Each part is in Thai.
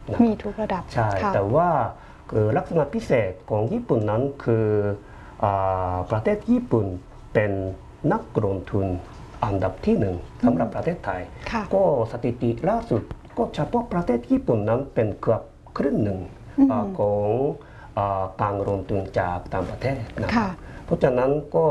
มีทุกระดับใช่แต่ว่าลักษณะพิเศษของญี่ปุ่นนั้นคือประเทศญี่ปุ่นเป็นนักลงทุนอันดับที่หนึ่งสำหรับประเทศไทยก็สถิติล่าสุดก็เฉพาะประเทศญี่ปุ่นนั้นเป็นเกือบครึ่งหนึ่งของการลงทุนจากต่างประเทศนะครับเพราะฉะนั้นก็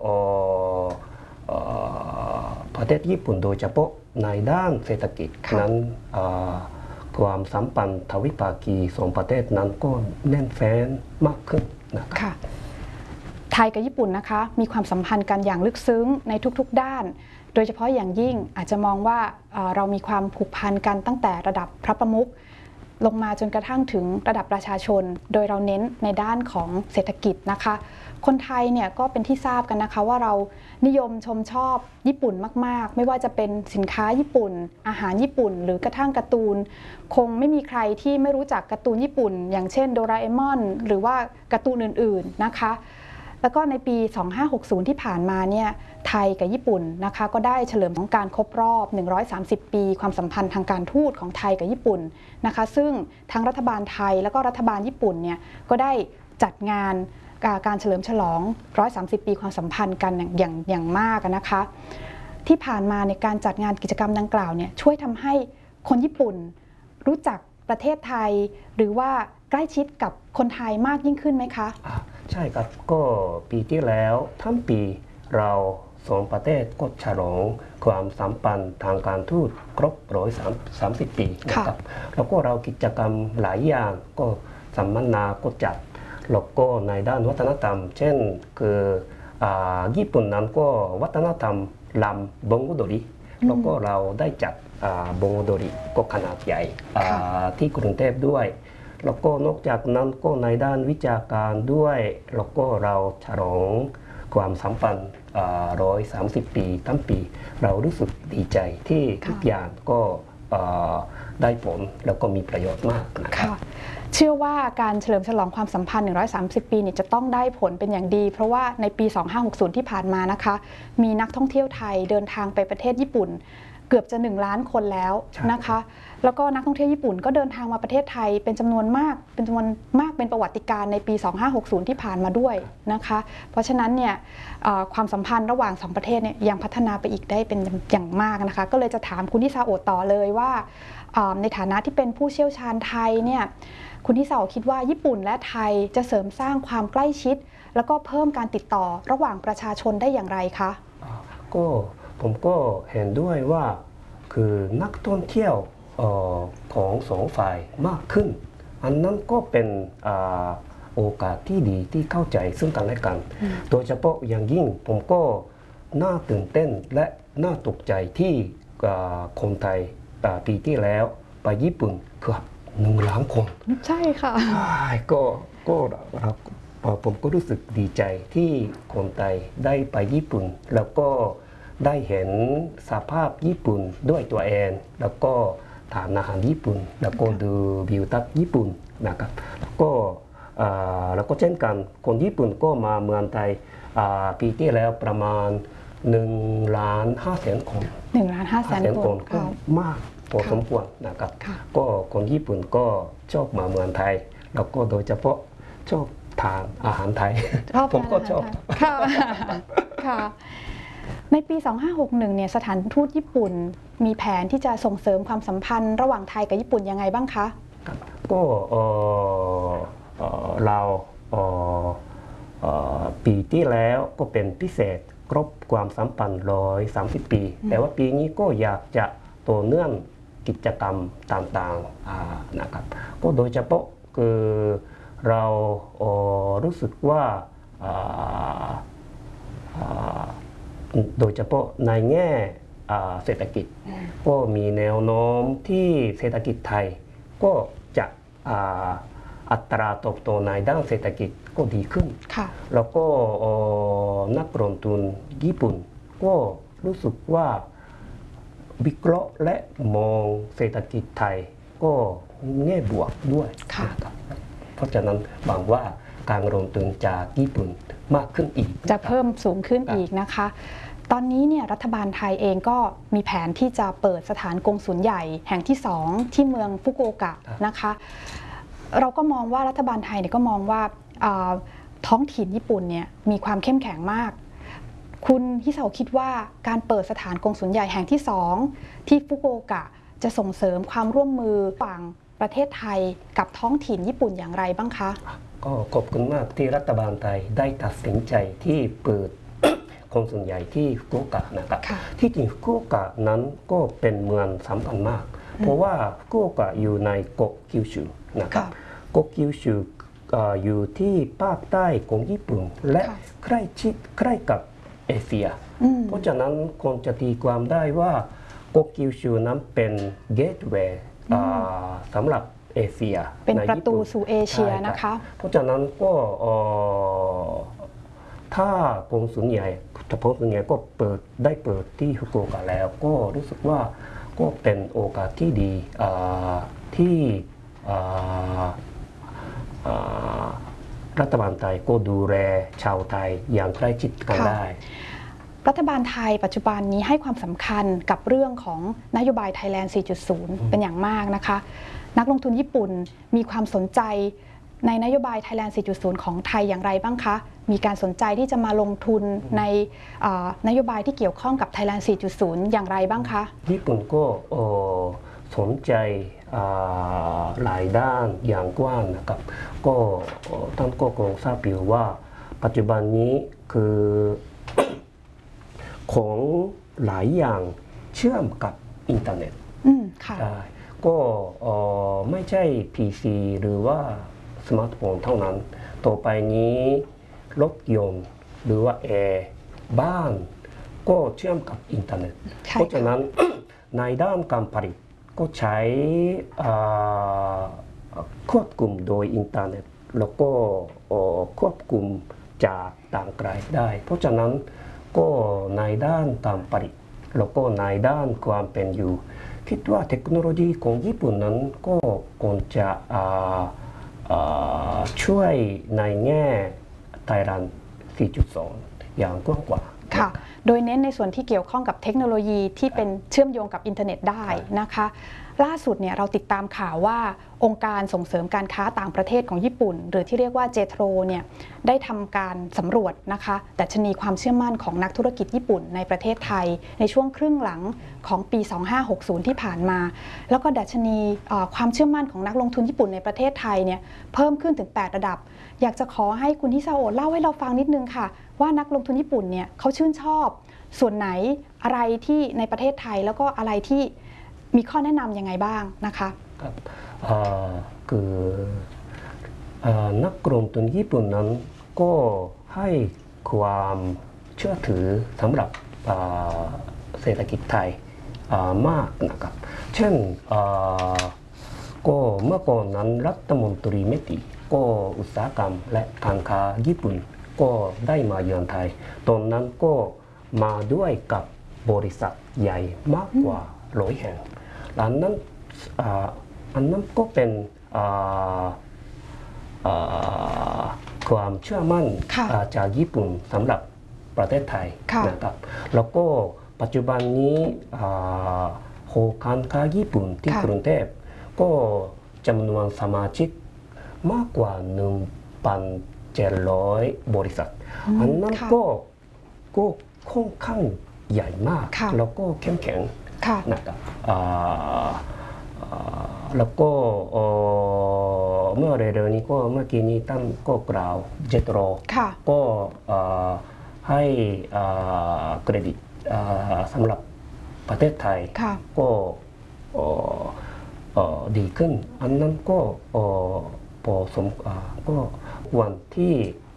ประเทศญี่ปุ่นโดยเฉพาะในด้านเศรษฐกิจนั้นความสัมพันธ์ทวิภาคีสองประเทศนั้นก็แน่นแฟ้นมากขึ้นนะครับไทยกับญี่ปุ่นนะคะมีความสัมพันธ์กันอย่างลึกซึ้งในทุกๆด้านโดยเฉพาะอย่างยิ่งอาจจะมองว่าเรามีความผูกพันกันตั้งแต่ระดับพระประมุขลงมาจนกระทั่งถึงระดับประชาชนโดยเราเน้นในด้านของเศรษฐกิจนะคะคนไทยเนี่ยก็เป็นที่ทราบกันนะคะว่าเรานิยมชมชอบญี่ปุ่นมากๆไม่ว่าจะเป็นสินค้าญี่ปุ่นอาหารญี่ปุ่นหรือกระทั่งการ์ตูนคงไม่มีใครที่ไม่รู้จักการ์ตูนญี่ปุ่นอย่างเช่นโดราเอมอนหรือว่าการ์ตูนอื่นๆนะคะแล้วก็ในปี 2560 ที่ผ่านมาเนี่ยไทยกับญี่ปุ่นนะคะก็ได้เฉลิมของการครบรอบ130 ปีความสัมพันธ์ทางการทูตของไทยกับญี่ปุ่นนะคะซึ่งทั้งรัฐบาลไทยแล้วก็รัฐบาลญี่ปุ่นเนี่ยก็ได้จัดงานการเฉลิมฉลอง130 ปีความสัมพันธ์กันอย่างมากนะคะที่ผ่านมาในการจัดงานกิจกรรมดังกล่าวเนี่ยช่วยทำให้คนญี่ปุ่นรู้จักประเทศไทยหรือว่าใกล้ชิดกับคนไทยมากยิ่งขึ้นไหมคะใช่ครับก็ปีที่แล้วทั้งปีเราสองประเทศก็ฉลองความสัมพันธ์ทางการทูตครบ130 ปีนะครับแล้วก็เรากิจกรรมหลายอย่างก็สัมมนาก็จัดแล้วก็ในด้านวัฒนธรรมเช่นคือญี่ปุ่นนั้นก็วัฒนธรรมลำบงโกโดริแล้วก็เราได้จัดบงโกโดริก็ขนาดใหญ่ที่กรุงเทพด้วยแล้วก็นอกจากนั้นก็ในด้านวิชาการด้วยแล้วก็เราฉลองความสัมพันธ์130 ปีทั้งปีเรารู้สึกดีใจที่ทุกอย่างก็ได้ผลแล้วก็มีประโยชน์มากนะครับเชื่อว่าการเฉลิมฉลองความสัมพันธ์130 ปีเนี่ยจะต้องได้ผลเป็นอย่างดีเพราะว่าในปี 2560 ที่ผ่านมานะคะมีนักท่องเที่ยวไทยเดินทางไปประเทศญี่ปุ่นเกือบจะ1 ล้านคนแล้วนะคะแล้วก็นักท่องเที่ยวญี่ปุ่นก็เดินทางมาประเทศไทยเป็นจำนวนมากเป็นประวัติการณ์ในปี 2560 ที่ผ่านมาด้วยนะคะเพราะฉะนั้นเนี่ยความสัมพันธ์ระหว่าง2 ประเทศเนี่ยยังพัฒนาไปอีกได้เป็นอย่างมากนะคะก็เลยจะถามคุณทิซาโอะต่อเลยว่าในฐานะที่เป็นผู้เชี่ยวชาญไทยเนี่ยคุณทิซาโอะคิดว่าญี่ปุ่นและไทยจะเสริมสร้างความใกล้ชิดแล้วก็เพิ่มการติดต่อระหว่างประชาชนได้อย่างไรคะผมก็เห็นด้วยว่าคือนักท่องเที่ยวของ2 ฝ่ายมากขึ้นอันนั้นก็เป็นโอกาสที่ดีที่เข้าใจซึ่งกันและกันโดยเฉพาะอย่างยิ่งผมก็น่าตื่นเต้นและน่าตกใจที่คนไทยปีที่แล้วไปญี่ปุ่นเกือบ1 ล้านคนใช่ค่ะก็ผมก็รู้สึกดีใจที่คนไทยได้ไปญี่ปุ่นแล้วก็ได้เห็นสภาพญี่ปุ่นด้วยตัวเองแล้วก็ทานอาหารญี่ปุ่นแล้วก็ดูวิวทัศน์ญี่ปุ่นนะครับแล้วก็เช่นกันคนญี่ปุ่นก็มาเมืองไทยปีที่แล้วประมาณ1,500,000 คน 1,500,000 คนก็มากพอสมควรนะครับก็คนญี่ปุ่นก็ชอบมาเมืองไทยแล้วก็โดยเฉพาะชอบทานอาหารไทยผมก็ชอบค่ะในปี 2561 เนี่ยสถานทูตญี่ปุ่นมีแผนที่จะส่งเสริมความสัมพันธ์ระหว่างไทยกับญี่ปุ่นยังไงบ้างคะก็เราปีที่แล้วก็เป็นพิเศษครบความสัมพันธ์130 ปีแต่ว่าปีนี้ก็อยากจะต่อเนื่องกิจกรรมต่างๆนะครับก็โดยเฉพาะคือเรารู้สึกว่าโดยเฉพาะในแง่เศรษฐกิจก็มีแนวโน้มที่เศรษฐกิจไทยก็จะอัตราเติบโตในด้านเศรษฐกิจก็ดีขึ้นแล้วก็นักลงทุนญี่ปุ่นก็รู้สึกว่าวิเคราะห์และมองเศรษฐกิจไทยก็แง่บวกด้วยนะครับเพราะฉะนั้นหวังว่าการลงทุนจากญี่ปุ่นมากขึ้นอีกจะเพิ่มสูงขึ้นอีกนะคะตอนนี้เนี่ยรัฐบาลไทยเองก็มีแผนที่จะเปิดสถานกงสุลใหญ่แห่งที่2ที่เมืองฟุกุโอกะนะคะเราก็มองว่ารัฐบาลไทยเนี่ยก็มองว่าท้องถิ่นญี่ปุ่นเนี่ยมีความเข้มแข็งมากคุณฮิซาโอะคิดว่าการเปิดสถานกงสุลใหญ่แห่งที่2ที่ฟุกุโอกะจะส่งเสริมความร่วมมือระหว่างประเทศไทยกับท้องถิ่นญี่ปุ่นอย่างไรบ้างคะก็ขอบคุณมากที่รัฐบาลไทยได้ตัดสินใจที่เปิดกงสุลใหญ่ที่ฟุกุโอกะนะครับที่จริงฟุกุโอกะนั้นก็เป็นเมืองสำคัญมากเพราะว่าฟุกุโอกะอยู่ในเกาะคิวชูนะครับเกาะคิวชูอยู่ที่ภาคใต้ของญี่ปุ่นและใกล้กับเอเชียเพราะฉะนั้นคนจะตีความได้ว่าเกาะคิวชูนั้นเป็นเกตเวย์สำหรับเอเชียเป็นประตูสู่เอเชียนะคะเพราะฉะนั้นก็ถ้ากงสุลใหญ่ก็เปิดที่ฟุกุโอกะแล้วก็รู้สึกว่าก็เป็นโอกาสที่ดีที่รัฐบาลไทยก็ดูแลชาวไทยอย่างใกล้ชิดกันได้รัฐบาลไทยปัจจุบันนี้ให้ความสำคัญกับเรื่องของนโยบาย Thailand 4.0 เป็นอย่างมากนะคะนักลงทุนญี่ปุ่นมีความสนใจในนโยบาย Thailand 4.0 ของไทยอย่างไรบ้างคะมีการสนใจที่จะมาลงทุนในนโยบายที่เกี่ยวข้องกับ Thailand 4.0 อย่างไรบ้างคะญี่ปุ่นก็สนใจหลายด้านอย่างกว้างนะครับก็ท่านก็คงทราบอยู่ว่าปัจจุบันนี้คือของหลายอย่างเชื่อมกับอินเทอร์เน็ตได้ก็ไม่ใช่ PC หรือว่าสมาร์ทโฟนเท่านั้นต่อไปนี้รถยนต์หรือว่าแอร์บ้านก็เชื่อมกับอินเทอร์เน็ตเพราะฉะนั้นในด้านการผลิตก็ใช้ควบคุมโดยอินเทอร์เน็ตแล้วก็ควบคุมจากต่างไกลได้เพราะฉะนั้นก็ในด้านการผลิตแล้วก็ในด้านความเป็นอยู่คิดว่าเทคโนโลยีของญี่ปุ่นนั้นก็คงจะช่วยในแง่ Thailand 4.2 อย่างกว้างกว่าค่ะโดยเน้นในส่วนที่เกี่ยวข้องกับเทคโนโลยีที่เป็นเชื่อมโยงกับอินเทอร์เน็ตได้นะคะล่าสุดเนี่ยเราติดตามข่าวว่าองค์การส่งเสริมการค้าต่างประเทศของญี่ปุ่นหรือที่เรียกว่าเจโทรเนี่ยได้ทำการสำรวจนะคะดัชนีความเชื่อมั่นของนักธุรกิจญี่ปุ่นในประเทศไทยในช่วงครึ่งหลังของปี 2560 ที่ผ่านมาแล้วก็ดัชนีความเชื่อมั่นของนักลงทุนญี่ปุ่นในประเทศไทยเนี่ยเพิ่มขึ้นถึง8ระดับอยากจะขอให้คุณฮิซาโอะเล่าให้เราฟังนิดนึงค่ะว่านักลงทุนญี่ปุ่นเนี่ยเขาชื่นชอบส่วนไหนอะไรที่ในประเทศไทยแล้วก็อะไรที่มีข้อแนะนำยังไงบ้างนะคะครับคือนักลงทุนญี่ปุ่นนั้นก็ให้ความเชื่อถือสำหรับเศรษฐกิจไทยมากนะครับเช่นก็เมื่อก่อนนั้นรัฐมนตรีเมติก็อุตสาหกรรมและการค้าญี่ปุ่นก็ได้มาเยือนไทยตอนนั้นก็มาด้วยกับบริษัทใหญ่มากกว่า100 แห่งอันนั้นก็เป็นความเชื่อมั่นจากญี่ปุ่นสำหรับประเทศไทยนะครับแล้วก็ปัจจุบันนี้หอการค้าญี่ปุ่นที่กรุงเทพก็จำนวนสมาชิกมากกว่า 1,700 บริษัทอันนั้นก็ค่อนข้างใหญ่มากแล้วก็เข้มแข็งนะครับแล้วก็เมื่อเร็วๆนี้ก็เมื่อกี้นี้ท่านก็กล่าวเจโตรก็ให้เครดิตสำหรับประเทศไทยก็ดีขึ้นอันนั้นก็พอสมก็วันที่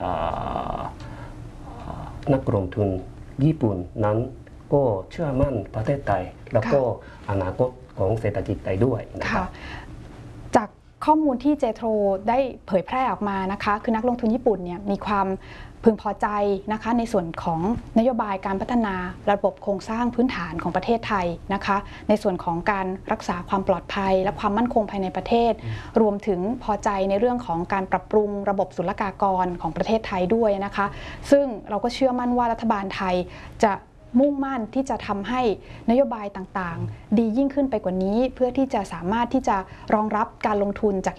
นักลงทุนญี่ปุ่นนั้นก็เชื่อมั่นประเทศไทยแล้วก็อนาคตของเศรษฐกิจไทยด้วยนะครับจากข้อมูลที่เจโทรได้เผยแพร่ออกมานะคะคือนักลงทุนญี่ปุ่นเนี่ยมีความพึงพอใจนะคะในส่วนของนโยบายการพัฒนาระบบโครงสร้างพื้นฐานของประเทศไทยนะคะในส่วนของการรักษาความปลอดภัยและความมั่นคงภายในประเทศรวมถึงพอใจในเรื่องของการปรับปรุงระบบศุลกากรของประเทศไทยด้วยนะคะซึ่งเราก็เชื่อมั่นว่ารัฐบาลไทยจะมุ่งมั่นที่จะทำให้นโยบายต่างๆ ดียิ่งขึ้นไปกว่านี้ เพื่อที่จะสามารถที่จะรองรับการลงทุนจาก